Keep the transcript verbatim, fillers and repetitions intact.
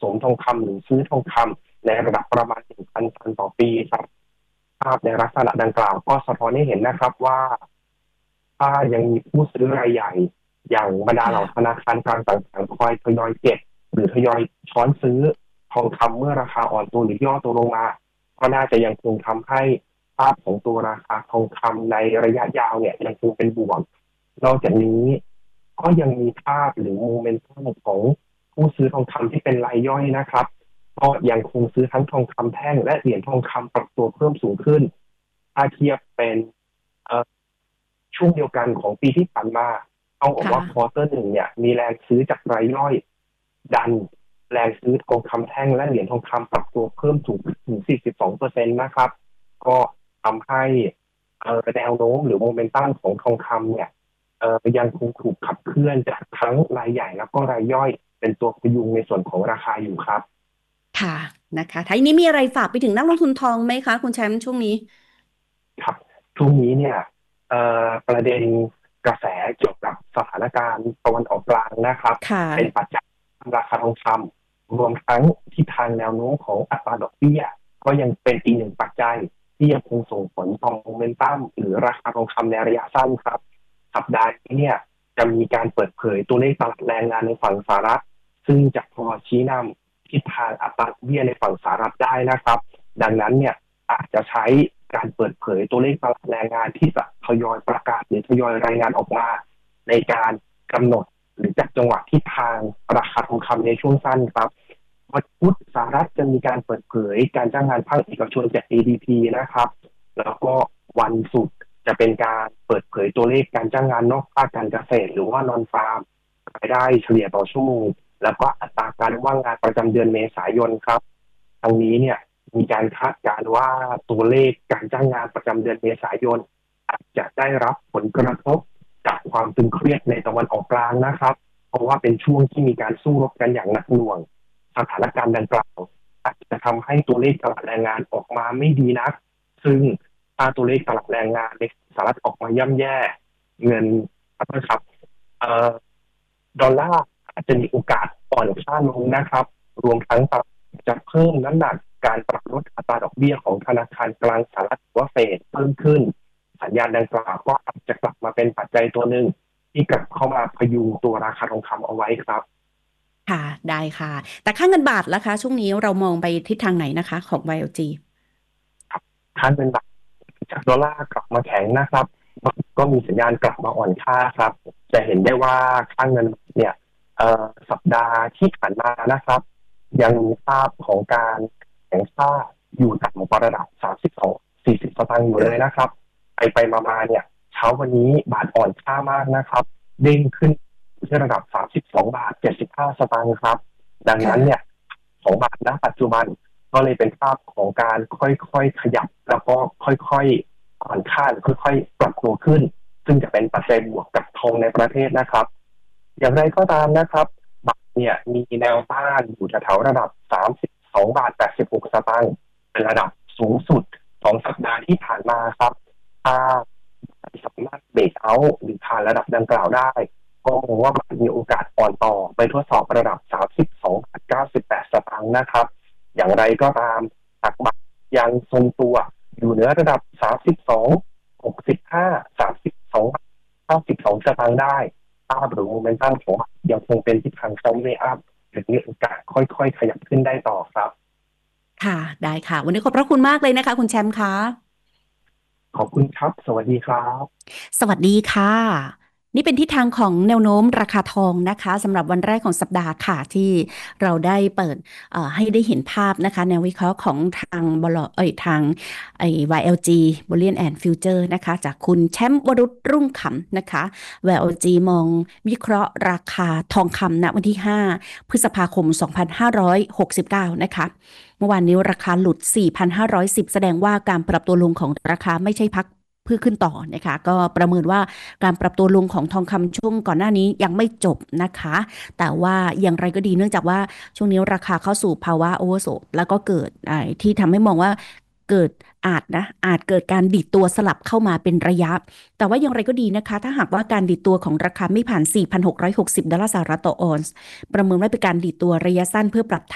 มทองคำหรือซื้อทองคำในระดับประมาณ หนึ่งพัน ตันต่อปีครับภาพในลักษณะดังกล่าวก็สะท้อนให้เห็นนะครับว่าถ้ายังมีผู้ซื้อรายใหญ่อย่างบรรดาเหล่าธนาคารกลางต่างๆคอยทยอยเก็บหรือทยอยช้อนซื้อทองคำเมื่อราคาอ่อนตัวหรือย่อตัวลงมาก็น่าจะยังคงทำให้ภาพของตัวราคาทองคำในระยะยาวเนี่ยยังคงเป็นบวกนอกจากนี้ก็ยังมีภาพหรือโมเมนตัมของผู้ซื้อทองคำที่เป็นรายย่อยนะครับก็ยังคงซื้อทั้งทองคำแท่งและเหรียญทองคำปรับตัวเพิ่มสูงขึ้นถ้าเทียบเป็นช่วงเดียวกันของปีที่ผ่านมาต้องบอกว่าควอเตอร์หนึ่งเนี่ยมีแรงซื้อจากรายย่อยดันแรงซื้อทองคำแท่งและเหรียญทองคำปรับตัวเพิ่มสูงถึง สี่สิบสองเปอร์เซ็นต์ นะครับก็ทำให้แนวโน้มหรือโมเมนตัมของทองคำเนี่ยยังคงถูกขับเคลื่อนจากทั้งรายใหญ่แล้วก็รายย่อยเป็นตัวพยุงในส่วนของราคาอยู่ครับค่ะนะคะท้ายนี้มีอะไรฝากไปถึงนักลงทุนทองไหมคะคุณแชมป์ช่วงนี้ครับช่วงนี้เนี่ยประเด็นกระแสเกี่ยวกับสถานการณ์ตะวันออกกลางนะครับเป็นปัจจัยราคาทองคำรวมทั้งทิศทางแนวโน้มของอัตราดอกเบี้ยก็ยังเป็นอีกหนึ่งปัจจัยที่ยังคงส่งผลต่อโมเมนตัมหรือราคาทองคำในระยะสั้นครับสัปดาห์นี้เนี่ยจะมีการเปิดเผยตัวเลขตลาดแรงงานในฝั่งสหรัฐซึ่งจะพอชี้นำทิศทางอัตราดอกเบี้ยในฝั่งสหรัฐได้นะครับดังนั้นเนี่ยอาจจะใช้การเปิดเผยตัวเลขตลาดแรงงานที่จะทยอยประกาศหรือทยอยรายงานออกมาในการกำหนดหรือจัดจังหวะทิศทางราคาทองคำในช่วงสั้นครับวันพุธสหรัฐจะมีการเปิดเผยการจ้างงานภาคเอกชนจาก เอ ดี พี นะครับแล้วก็วันศุกร์จะเป็นการเปิดเผยตัวเลขการจ้างงานนอกภาคการเกษตรหรือว่านอนฟาร์มรายได้เฉลี่ยต่อชั่วโมงแล้วก็อัตราการว่างงานประจำเดือนเมษายนครับทางนี้เนี่ยมีการคาดการณ์ว่าตัวเลขการจ้างงานประจำเดือนเมษายนอาจจะได้รับผลกระทบจากความตึงเครียดในตะวันออกกลางนะครับเพราะว่าเป็นช่วงที่มีการสู้รบกันอย่างหนักหน่วงสถานการณ์ดังกล่าวอาจจะทำให้ตัวเลขตลาดแรงงานออกมาไม่ดีนักซึ่งถ้าตัวเลขตลาดแรงงานในสหรัฐออกมาย่ำแย่เงินนะครับดอลลาร์อาจจะมีโอกาสอ่อนค่าลงนะครับรวมทั้งจะเพิ่มน้ำหนักการปรับลดอัตราดอกเบี้ยของธนาคารกลางสหรัฐหรือว่าเฟดเพิ่มขึ้นสัญญาณดังกล่าวก็อาจจะกลับมาเป็นปัจจัยตัวหนึ่งที่กลับเข้ามาพยุงตัวราคาทองคำเอาไว้ครับค่ะได้ค่ะแต่ค่าเงินบาทล่ะคะช่วงนี้เรามองไปทิศทางไหนนะคะของ วาย แอล จีครับค่าเงินบาทจากดอลลาร์กลับมาแข็งนะครับก็มีสัญญาณกลับมาอ่อนค่าครับจะเห็นได้ว่าค่าเงินเนี่ยสัปดาห์ที่ผ่านมานะครับยังมีภาพของการแข็งค่าอยู่ต่ำกว่าระดับสามสิบสอง สี่สิบสตางค์อยู่เลยนะครับไปไปมาๆเนี่ยเช้าวันนี้บาทอ่อนค่ามากนะครับเด้งขึ้นที่ระดับสามสิบสองบาทเจ็ดสิบห้าสตางค์ครับดังนั้นเนี่ยของบาทณปัจจุบันก็เลยเป็นภาพของการค่อยๆขยับแล้วก็ค่อยๆอ่อนค่าหรือค่อยๆปรับตัวขึ้นซึ่งจะเป็นปัจจัยบวกกับทองในประเทศนะครับอย่างไรก็ตามนะครับบาทเนี่ยมีแนวต้านอยู่แถวๆระดับสามสิบสองบาทแปดสิบหกสตางค์เป็นระดับสูงสุดสองสัปดาห์ที่ผ่านมาครับถ้าสามารถเบรกเอาท์หรือผ่านระดับดังกล่าวได้ก็มองว่ามันมีโอกาสอ่อนต่อไปทดสอบระดับสามสิบสองบาทเก้าสิบแปดสตางค์นะครับอย่างไรก็ตามหากบาทยังทรงตัวอยู่เหนือระดับสามสิบสอง หกสิบห้า สามสิบสอง เก้าสิบสองสตางค์ได้ภาพหรือโมเมนตัมของยังคงเป็นทิศทางไซด์เวย์อัพหรือมีโอกาสค่อยๆขยับขึ้นได้ต่อครับค่ะได้ค่ะวันนี้ขอบพระคุณมากเลยนะคะคุณแชมป์คะขอบคุณครับสวัสดีครับสวัสดีค่ะนี่เป็นทิศทางของแนวโน้มราคาทองนะคะสำหรับวันแรกของสัปดาห์ค่ะที่เราได้เปิดให้ได้เห็นภาพนะคะแนววิเคราะห์ของทางบลเอ่ยทางไอ้ วาย แอล จี Bullion and Future นะคะจากคุณแชมป์วรุษรุ่งขำนะคะ วาย แอล จี มองวิเคราะห์ราคาทองคำณวันที่ห้าพฤษภาคมสองพันห้าร้อยหกสิบเก้านะคะเมื่อวานนี้ราคาหลุด สี่พันห้าร้อยสิบ แสดงว่าการปรับตัวลงของราคาไม่ใช่พักเพื่อขึ้นต่อนะคะก็ประเมินว่าการปรับตัวลงของทองคำช่วงก่อนหน้านี้ยังไม่จบนะคะแต่ว่าอย่างไรก็ดีเนื่องจากว่าช่วงนี้ราคาเข้าสู่ภาวะโอเวอร์โซลแล้วก็เกิดที่ทำให้มองว่าเกิดอาจนะอาจเกิดการดิดตัวสลับเข้ามาเป็นระยะแต่ว่าอย่างไรก็ดีนะคะถ้าหากว่าการดิดตัวของราคาไม่ผ่าน สี่พันหกร้อยหกสิบ ดอลลาร์สหรัฐต่อออนซ์ประเมินว่าเป็นการดิดตัวระยะสั้นเพื่อปรับ